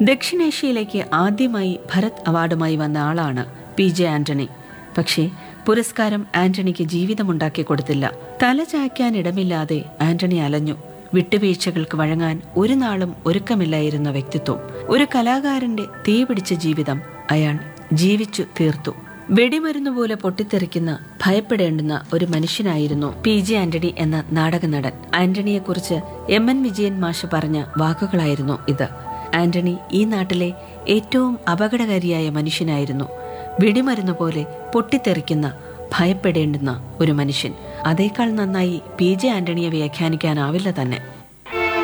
ദക്ഷിണേഷ്യയിലേക്ക് ആദ്യമായി ഭരത് അവാർഡുമായി വന്ന ആളാണ് PJ ആന്റണി. പക്ഷേ പുരസ്കാരം ആന്റണിക്ക് ജീവിതമുണ്ടാക്കി കൊടുത്തില്ല. തല ചായ്ക്കാനിടമില്ലാതെ ആന്റണി അലഞ്ഞു. വിട്ടുവീഴ്ചകൾക്ക് വഴങ്ങാൻ ഒരു നാളും ഒരുക്കമില്ലായിരുന്ന വ്യക്തിത്വം. ഒരു കലാകാരന്റെ തീപിടിച്ച ജീവിതം അയാൾ ജീവിച്ചു തീർത്തു. വെടിമരുന്നുപോലെ പൊട്ടിത്തെറിക്കുന്ന, ഭയപ്പെടേണ്ടുന്ന ഒരു മനുഷ്യനായിരുന്നു PJ ആന്റണി എന്ന നാടക നടൻ. ആന്റണിയെക്കുറിച്ച് MN വിജയൻ മാഷ് പറഞ്ഞ വാക്കുകളായിരുന്നു ഇത്. ആന്റണി ഈ നാട്ടിലെ ഏറ്റവും അപകടകാരിയായ മനുഷ്യനായിരുന്നു. വെടിമരുന്ന് പോലെ പൊട്ടിത്തെറിക്കുന്ന, ഭയപ്പെടേണ്ടുന്ന ഒരു മനുഷ്യൻ. അതേക്കാൾ നന്നായി PJ ആന്റണിയെ വ്യാഖ്യാനിക്കാനാവില്ല തന്നെ.